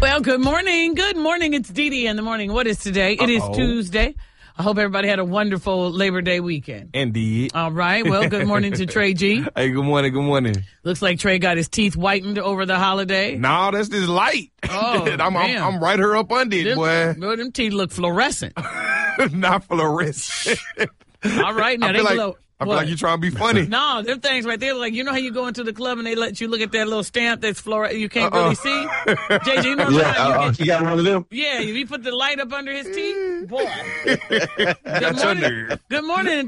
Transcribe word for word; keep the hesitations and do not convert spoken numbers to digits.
Well, good morning. Good morning. It's Dee Dee in the morning. What is today? It is Uh-oh. Tuesday. I hope everybody had a wonderful Labor Day weekend. Indeed. All right. Well, good morning to Trey G. Hey, good morning, good morning. Looks like Trey got his teeth whitened over the holiday. No, that's just light. Oh, I'm, I'm, damn. I'm right here up under it, Them, boy. boy, them teeth look fluorescent. Not fluorescent. All right. Now, I they feel like, glow. I feel What? like you're trying to be funny. No, them things right there, like, you know how you go into the club and they let you look at that little stamp that's fluorescent, you can't Uh-uh. really see? J J, you know what Yeah, I'm saying? uh, You get- you got one of them? Yeah, if you put the light up under his teeth, boy. Got Good your morning. nerve. Good morning.